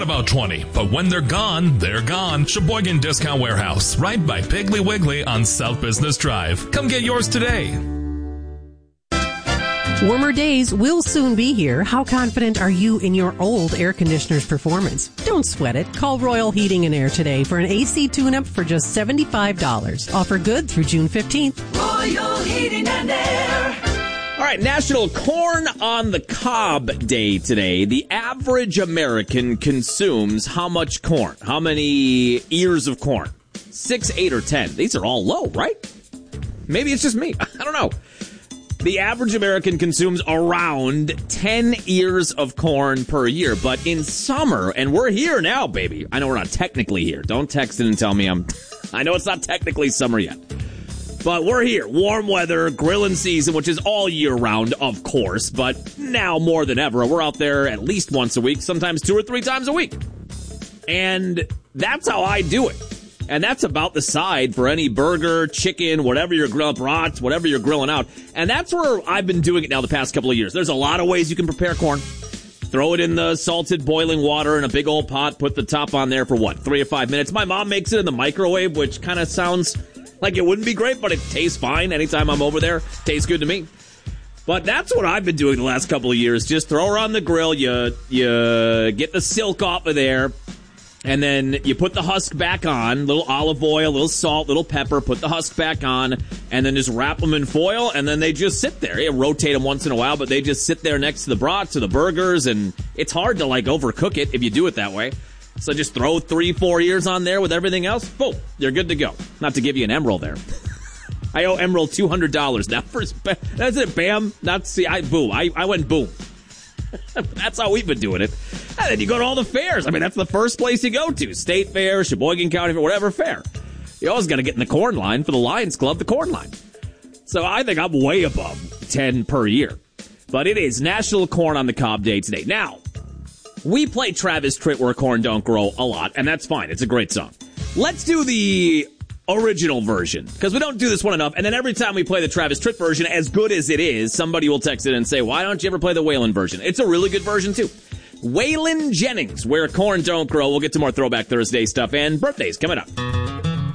About 20, but when they're gone, they're gone. Sheboygan Discount Warehouse, right by Piggly Wiggly on South Business Drive. Come get yours today. Warmer days will soon be here. How confident are you in your old air conditioner's performance? Don't sweat it. Call Royal Heating and Air today for an AC tune-up for just $75. Offer good through June 15th. Royal Heating and Air. All right, National Corn on the Cob Day today. The average American consumes how much corn? How many ears of corn? 6, 8, or 10? These are all low, right? Maybe it's just me. I don't know. The average American consumes around 10 ears of corn per year. But in summer, and we're here now, baby. I know we're not technically here. Don't text in and tell me I know it's not technically summer yet. But we're here. Warm weather, grilling season, which is all year round, of course. But now more than ever, we're out there at least once a week, sometimes 2 or 3 times a week. And that's how I do it. And that's about the side for any burger, chicken, whatever you're grilling, brats, whatever you're grilling out. And that's where I've been doing it now the past couple of years. There's a lot of ways you can prepare corn. Throw it in the salted boiling water in a big old pot. Put the top on there for 3 or 5 minutes. My mom makes it in the microwave, which kind of sounds like it wouldn't be great, but it tastes fine anytime I'm over there. Tastes good to me. But that's what I've been doing the last couple of years. Just throw her on the grill. You get the silk off of there. And then you put the husk back on. Little olive oil, little salt, little pepper. Put the husk back on. And then just wrap them in foil. And then they just sit there. You rotate them once in a while, but they just sit there next to the brats or the burgers. And it's hard to, overcook it if you do it that way. So just throw 3, 4 ears on there with everything else. Boom, you're good to go. Not to give you an Emerald there. I owe Emerald $200 now. That's it, bam. I went boom. That's how we've been doing it. And then you go to all the fairs. That's the first place you go to. State Fair, Sheboygan County Fair, whatever fair. You always got to get in the corn line for the Lions Club, the corn line. So I think I'm way above 10 per year. But it is National Corn on the Cob Day today. Now, we play Travis Tritt Where Corn Don't Grow a lot, and that's fine. It's a great song. Let's do the original version, because we don't do this one enough. And then every time we play the Travis Tritt version, as good as it is, somebody will text it and say, why don't you ever play the Waylon version? It's a really good version, too. Waylon Jennings, Where Corn Don't Grow. We'll get to more Throwback Thursday stuff and birthdays coming up.